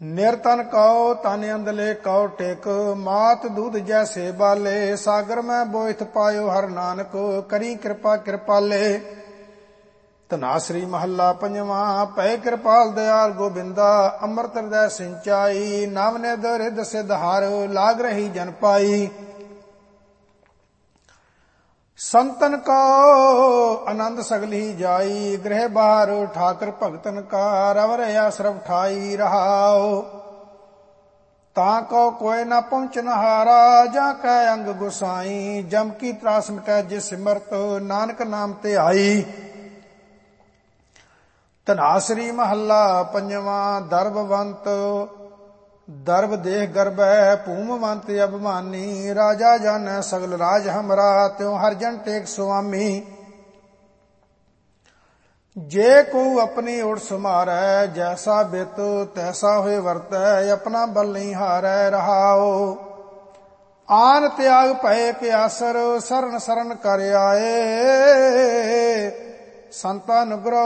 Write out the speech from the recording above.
ਨਿਰਤਨ Q ਤਨ ਅੰਦਲੇ Q ਟੇਕ, ਮਾਤ ਦੂਧ ਜੈਸੇ ਬਾਲੇ, ਸਾਗਰ ਮੈਂ ਬੋਇਥ ਪਾਇਓ ਹਰ ਨਾਨਕ, ਕਰੀ ਕਿਰਪਾ ਕਿਰਪਾਲੇ। ਧਨਾਸਰੀ ਮਹੱਲਾ ਪੰਜਵਾਂ। ਪਏ ਕਿਰਪਾਲ ਦਿਆਲ ਗੋਬਿੰਦਾ, ਅੰਮ੍ਰਿਤ ਹਿਰਦੈ ਸਿੰਚਾਈ, ਨਵ ਨਿਧ ਰਿਧ ਸਿਧ ਹਰ, ਲਾਗ ਰਹੀ ਜਨ ਪਾਈ। ਸੰਤਨ ਕੋ ਆਨੰਦ ਸਗਲੀ ਜਾਈ, ਗ੍ਰਹਿ ਬਾਹਰ ਠਾਕਰ ਭਗਤਨ ਕਾ, ਰਵ ਰਹਾ ਸਰਬ ਠਾਈ ਰਹਾਓ। ਤਾਂ ਕੋ ਕੋਇ ਨਾ ਪਹੁੰਚਨ ਹਾਰਾ, ਜਾਂ ਕੈ ਅੰਗ ਗੁਸਾਈ, ਜਮ ਕੀ ਤਰਾਸ ਮਿਟੈ ਜਿਸ ਸਿਮਰਤ, ਨਾਨਕ ਨਾਮ ਤੇ ਆਈ। ਧਨਾਸਰੀ ਮਹੱਲਾ ਪੰਜਵਾਂ। ਦਰਬਵੰਤ ਦਰਬ ਦੇਹ ਗਰਬੈ, ਭੂਮਵੰਤ ਅਭਿਮਾਨੀ, ਰਾਜਾ ਜਾਣੈ ਸਗਲ ਰਾਜ ਹਮਰਾ, ਤਿਉ ਹਰ ਜਨ ਟੇਕ ਸੁਆਮੀ। ਜੇ ਕੋ ਆਪਣੀ ਓਟ ਸਮਾਰੈ, ਜੈਸਾ ਬਿਤ ਤੈਸਾ ਹੋਏ ਵਰਤੈ, ਆਪਣਾ ਬਲ ਨਹੀਂ ਹਾਰੈ ਰਹਾਓ। ਆਨ ਤਿਆਗ ਭਏ ਕੇ ਆਸਰ, ਸਰਨ ਸਰਨ ਕਰ ਆਏ, ਸੰਤਾ ਅਨੁਗ੍ਰਹ